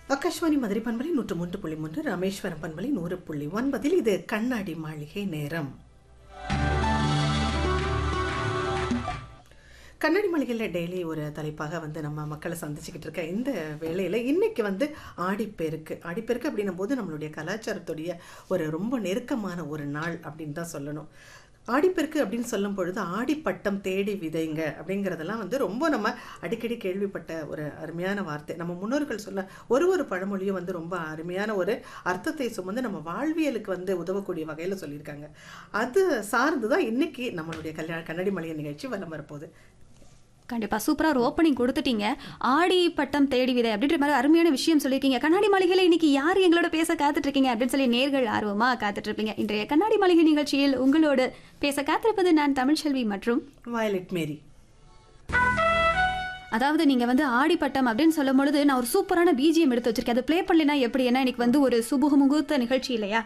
ஆகாஷ்வாணி மதுரை பண்பலை 103.3, ராமேஸ்வரம் பண்பலை 100.9. இது கண்ணாடி மாளிகை நேரம். கண்ணாடி மாளிகையில் டெய்லி ஒரு தலைப்பாக நம்ம மக்களை சந்திச்சுக்கிட்டு இருக்க இந்த வேளையில் இன்னைக்கு ஆடிப்பெருக்கு அப்படின்னும் போது நம்மளுடைய கலாச்சாரத்துடைய ஒரு ரொம்ப நெருக்கமான ஒரு நாள் அப்படின்னு தான் சொல்லணும். ஆடிப்பெருக்கு அப்படின்னு சொல்லும் பொழுது ஆடிப்பட்டம் தேடி விதைங்க அப்படிங்கிறதெல்லாம் ரொம்ப நம்ம அடிக்கடி கேள்விப்பட்ட ஒரு அருமையான வார்த்தை. நம்ம முன்னோர்கள் சொல்ல ஒரு பழமொழியும் ரொம்ப அருமையான ஒரு அர்த்தத்தை சுமந்து நம்ம வாழ்வியலுக்கு உதவக்கூடிய வகையில் சொல்லியிருக்காங்க. அது சார்ந்து தான் இன்னைக்கு நம்மளுடைய கண்ணாடி மாளிகை நிகழ்ச்சி வலம் வரப்போகுது. கண்டிப்பா சூப்பரா ஒரு ஓப்பனிங் கொடுத்துட்டீங்க. ஆடி பட்டம் தேடி விதை அப்படின்ற மாதிரி அருமையான விஷயம் சொல்லியிருக்கீங்க. கண்ணாடி மாளிகையில இன்னைக்கு யார் எங்களோட பேச காத்துட்டு இருக்கீங்க அப்படின்னு சொல்லி நேர்கள் ஆர்வமா காத்துட்டு இருப்பீங்க. இன்றைய கண்ணாடி மாளிகை நிகழ்ச்சியில் உங்களோடு பேச காத்திருப்பது நான் தமிழ்செல்வி மற்றும் வயலட் மேரி. அதாவது நீங்க ஆடி பட்டம் அப்படின்னு சொல்லும் பொழுது நான் ஒரு சூப்பரான பிஜிஎம் எடுத்து வச்சிருக்கேன். அது பிளே பண்ணலைன்னா எப்படி? ஏன்னா இன்னைக்கு ஒரு சுபுக முகூர்த்த நிகழ்ச்சி இல்லையா?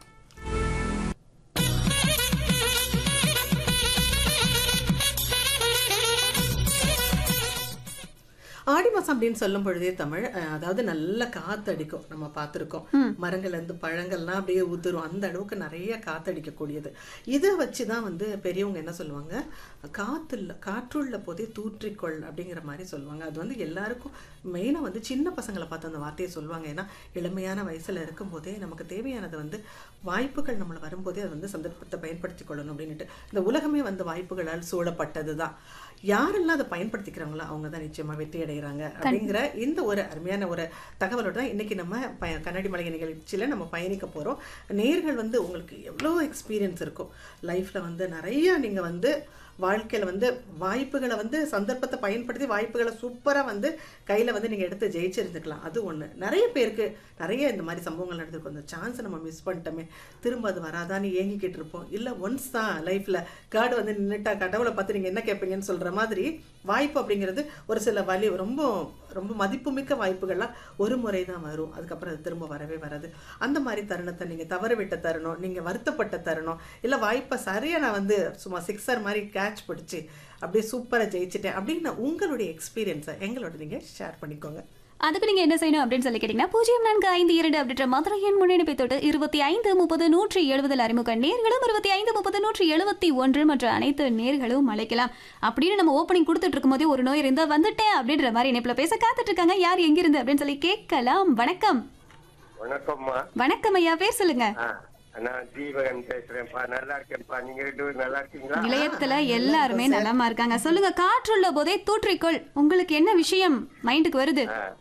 ஆடி மாதம் அப்படின்னு சொல்லும் பொழுதே தமிழ், அதாவது நல்ல காத்தடிக்கும். நம்ம பார்த்துருக்கோம், மரங்கள்லேருந்து பழங்கள்லாம் அப்படியே உதிரும். அந்த அளவுக்கு நிறைய காத்தடிக்கக்கூடியது. இதை வச்சு தான் பெரியவங்க என்ன சொல்லுவாங்க, காற்றுள்ள போதே தூற்றிக்கொள் அப்படிங்கிற மாதிரி சொல்லுவாங்க. அது எல்லாருக்கும் மெயினாக சின்ன பசங்களை பார்த்து அந்த வார்த்தையை சொல்லுவாங்க. ஏன்னா இளமையான வயசில் இருக்கும்போதே நமக்கு தேவையானது வாய்ப்புகள் நம்மளை வரும்போதே அது சந்தர்ப்பத்தை பயன்படுத்தி கொள்ளணும் அப்படின்ட்டு. இந்த உலகமே வாய்ப்புகளால் சூழப்பட்டது தான். யாரெல்லாம் அதை பயன்படுத்திக்கிறாங்களோ அவங்க தான் நிச்சயமாக வெற்றி அடைகிறாங்க அப்படிங்கிற இந்த ஒரு அருமையான ஒரு தகவலோட தான் இன்னைக்கு நம்ம கண்ணாடி மாளிகை நிகழ்ச்சியில் நம்ம பயணிக்க போகிறோம். நேர்கள் உங்களுக்கு எவ்வளோ எக்ஸ்பீரியன்ஸ் இருக்கும் லைஃப்பில், நிறைய நீங்கள் வாழ்க்கையில் வாய்ப்புகளை சந்தர்ப்பத்தை பயன்படுத்தி வாய்ப்புகளை சூப்பராக கையில் நீங்கள் எடுத்து ஜெயிச்சிருந்துக்கலாம். அது ஒன்று. நிறைய பேருக்கு நிறைய இந்த மாதிரி சம்பவங்கள் நடந்திருக்கும். அந்த சான்ஸை நம்ம மிஸ் பண்ணிட்டோமே, திரும்ப அது வராதான்னு ஏங்கிக்கிட்டு இருப்போம். இல்லை ஒன்ஸ் தான் லைஃப்பில் கார்டு நின்றுட்டா கடவுளை பார்த்து நீங்கள் என்ன கேட்பீங்கன்னு சொல்கிற மாதிரி வாய்ப்பு அப்படிங்கிறது ஒரு சில ரொம்ப ரொம்ப மதிப்புமிக்க வாய்ப்புகள்லாம் ஒரு முறை தான் வரும். அதுக்கப்புறம் அது திரும்ப வரவே வராது. அந்த மாதிரி தருணத்தை நீங்கள் தவற விட்ட தருணம், நீங்கள் வருத்தப்பட்ட தருணம், இல்லை வாய்ப்பை சரியாக நான் சும்மா சிக்ஸர் மாதிரி கேட்ச் பிடிச்சி அப்படியே சூப்பராக ஜெயிச்சிட்டேன் அப்படின்னு உங்களுடைய எக்ஸ்பீரியன்ஸை எங்களோட நீங்கள் ஷேர் பண்ணிக்கோங்க. அதுக்கு நீங்க என்ன செய்யணும் அப்படின்னு சொல்லி கேட்டீங்கன்னா 0452 அப்படின்ற மதுரை எண் முன்னெடுப்பை தொட்டு 2530 அறிமுக நேர்களும் 2530 மற்ற அனைத்து நேர்களும் அழைக்கலாம் அப்படின்னு நம்ம ஓப்பனிங் கொடுத்துட்டு இருக்கும் போதே ஒரு நோய் இருந்தா வந்துட்டேன் அப்படின்ற மாதிரி இணைப்புல பேச காத்துட்டு இருக்காங்க. யார் எங்கிருந்து அப்படின்னு சொல்லி கேட்கலாம். வணக்கம். வணக்கம்மா. வணக்கம் ஐயா, பேர் சொல்லுங்க. நான் தீபகன் பேசுறேன்ப்பா. நல்லா இருக்கேன்ப்பா. நீங்க ரெண்டு பேரும் நல்லா இருக்கீங்களா? நிலையத்துல எல்லாருமே நலமா இருக்காங்க. சொல்லுங்க, காற்றுள்ள போதே தூற்றிக்கொள், உங்களுக்கு என்ன விஷயம் மைண்டுக்கு வருது?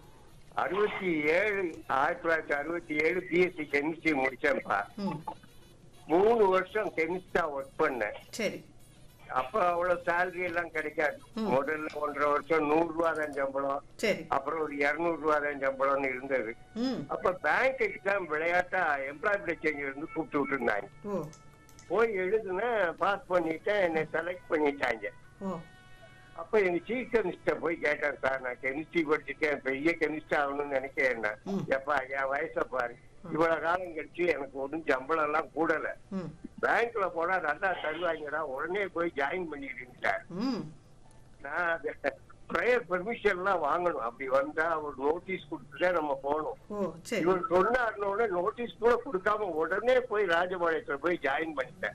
1967 பிஎஸ்சி கெமிஸ்ட்ரி முடிச்சேன்ப்பா. 3 வருஷம் கெமிஸ்டா ஒர்க் பண்ணேன். சரி. அப்ப அவ்வளவு சேலரி எல்லாம் கிடைக்காது. முதல்ல 1.5 வருஷம் 100 ரூபா தான் சம்பளம், அப்புறம் ஒரு 200 ரூபா தான் சம்பளம்னு இருந்தது. அப்ப பேங்க் எக்ஸாம் விளையாட்டா எம்ப்ளாய்மெண்ட் எக்ஸ்சேஞ்ச் இருந்து கூப்பிட்டு விட்டுருந்தாங்க. போய் எழுதுனேன், பாஸ் பண்ணிட்டேன், என்னை செலக்ட் பண்ணிட்டாங்க. அப்ப எங்க சீஃப் கெமிஸ்டர் போய் கேட்டேன், சார் நான் கெமிஸ்ட்ரி படிச்சுட்டேன், பெரிய கெமிஸ்ட் ஆகணும்னு நினைக்கிறேன். எப்பா என் வயசை பாரு, இவ்வளவு காலம் கழிச்சு எனக்கு ஒன்றும் சம்பளம் எல்லாம் கூடல, பேங்க்ல போனா நல்லா தருவாங்கடா, உடனே போய் ஜாயின் பண்ணிக்கிட்டார். நான் ப்ரையர் பெர்மிஷன் எல்லாம் வாங்கணும். அப்படி வந்தா ஒரு நோட்டீஸ் கொடுத்துதான் நம்ம போகணும். இவர் சொன்னாருன்னு நோட்டீஸ் கூட கொடுக்காம உடனே போய் ராஜபாளையத்துல போய் ஜாயின் பண்ணிட்டேன்.